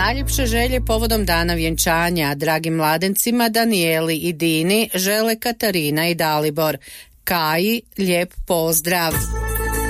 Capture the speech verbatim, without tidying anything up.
Najljepše želje povodom dana vjenčanja dragim mladencima Danijeli i Dini žele Katarina i Dalibor. Kaji lijep pozdrav.